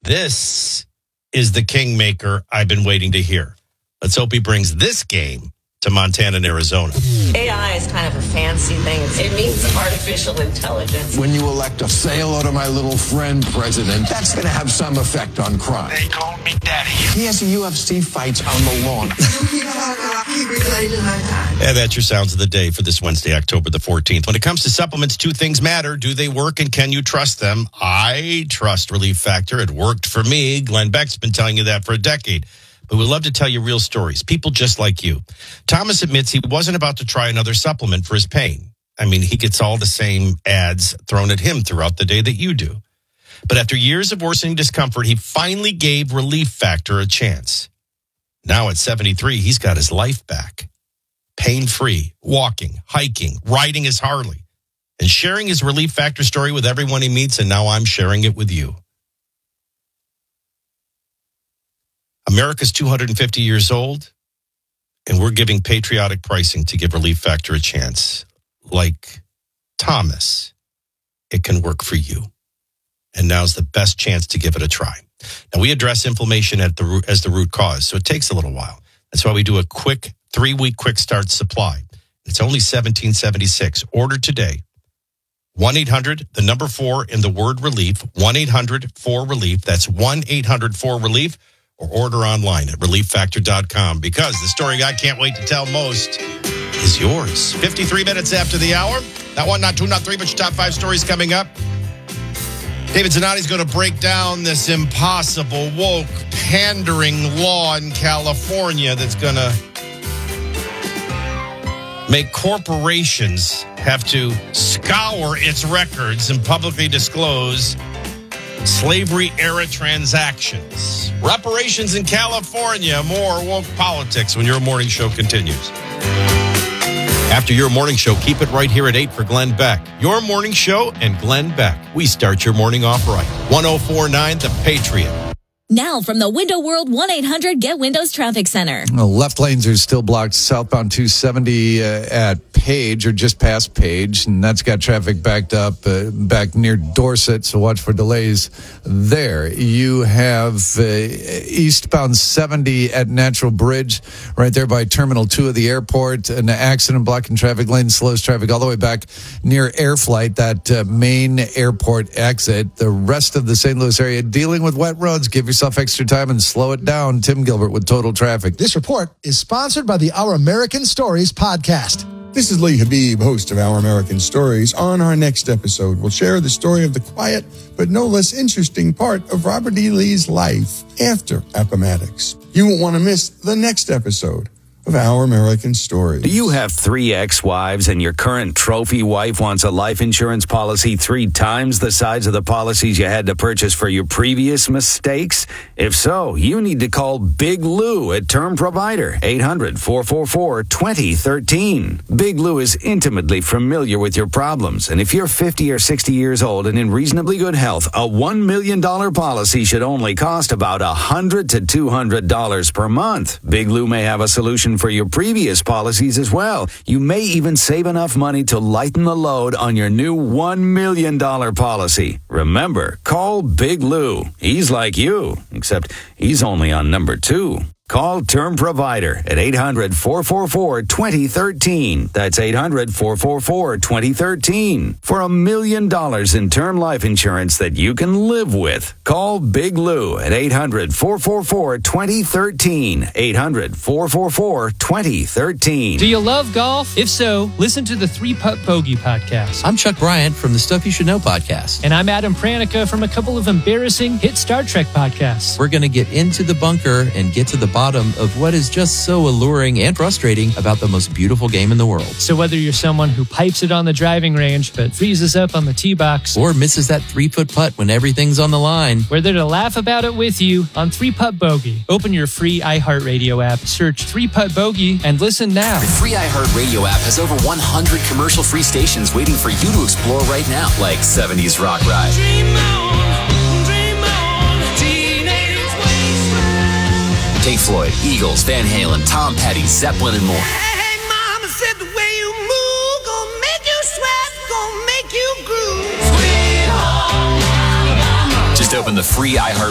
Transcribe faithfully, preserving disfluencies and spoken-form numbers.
This is the kingmaker I've been waiting to hear. Let's hope he brings this game to Montana and Arizona. A I is kind of a fancy thing. It means artificial intelligence. When you elect a sailor to my little friend president, that's going to have some effect on crime. They call me daddy. He has a U F C fights on the lawn. And that's your sounds of the day for this Wednesday, October the fourteenth. When it comes to supplements, two things matter. Do they work and can you trust them? I trust Relief Factor. It worked for me. Glenn Beck's been telling you that for a decade. But we'd love to tell you real stories. People just like you. Thomas admits he wasn't about to try another supplement for his pain. I mean, he gets all the same ads thrown at him throughout the day that you do. But after years of worsening discomfort, he finally gave Relief Factor a chance. Now at seventy-three, he's got his life back. Pain-free, walking, hiking, riding his Harley, and sharing his Relief Factor story with everyone he meets, and now I'm sharing it with you. America's two hundred fifty years old, and we're giving patriotic pricing to give Relief Factor a chance. Like Thomas, it can work for you. And now's the best chance to give it a try. Now, we address inflammation at the root, as the root cause, so it takes a little while. That's why we do a quick three-week quick start supply. It's only seventeen seventy-six. Order today. one eight hundred, the number four in the word relief, one eight hundred four relief. That's one eight hundred four relief. Or order online at relief factor dot com, because the story I can't wait to tell most is yours. fifty-three minutes after the hour. Not one, not two, not three, but your top five stories coming up. David Zanotti going to break down this impossible, woke, pandering law in California that's going to make corporations have to scour its records and publicly disclose slavery-era transactions. Reparations in California. More woke politics when your morning show continues. After your morning show, keep it right here at eight for Glenn Beck. Your morning show and Glenn Beck. We start your morning off right. one oh four point nine The Patriot. Now from the Window World one eight hundred Get Windows Traffic Center. Well, left lanes are still blocked southbound two seventy uh, at Page or just past Page, and that's got traffic backed up uh, back near Dorset, so watch for delays there. You have uh, eastbound seventy at Natural Bridge, right there by Terminal two of the airport, an accident blocking traffic lane, slows traffic all the way back near Air Flight, that uh, main airport exit. The rest of the Saint Louis area dealing with wet roads. Give yourself extra time and slow it down. Tim Gilbert with Total Traffic. This report is sponsored by the Our American Stories podcast. This is Lee Habib, host of Our American Stories. On our next episode, we'll share the story of the quiet but no less interesting part of Robert E. Lee's life after Appomattox. You won't want to miss the next episode of Our American Stories. Do you have three ex-wives and your current trophy wife wants a life insurance policy three times the size of the policies you had to purchase for your previous mistakes? If so, you need to call Big Lou at Term Provider, eight hundred four four four two zero one three. Big Lou is intimately familiar with your problems, and if you're fifty or sixty years old and in reasonably good health, a one million dollars policy should only cost about one hundred to two hundred dollars per month. Big Lou may have a solution for your previous policies as well. You may even save enough money to lighten the load on your new one million dollars policy. Remember, call Big Lou. He's like you, except he's only on number two. Call Term Provider at eight hundred four four four two zero one three. That's eight hundred four four four two zero one three. For a million dollars in term life insurance that you can live with. Call Big Lou at eight hundred four four four two zero one three. eight hundred four four four two zero one three. Do you love golf? If so, listen to the Three Putt Bogey podcast. I'm Chuck Bryant from the Stuff You Should Know podcast. And I'm Adam Pranica from a couple of embarrassing hit Star Trek podcasts. We're going to get into the bunker and get to the bottom of what is just so alluring and frustrating about the most beautiful game in the world. So whether you're someone who pipes it on the driving range but freezes up on the tee box, or misses that three-foot putt when everything's on the line, we're there to laugh about it with you on Three Putt Bogey. Open your free iHeartRadio app, search Three Putt Bogey, and listen now. The free iHeartRadio app has over one hundred commercial-free stations waiting for you to explore right now, like seventies Rock Ride. Dream on. Pink Floyd, Eagles, Van Halen, Tom Petty, Zeppelin, and more. Hey, mama said the way you move gonna make you sweat, gonna make you groove. Sweet home Alabama. Just open the free iHeart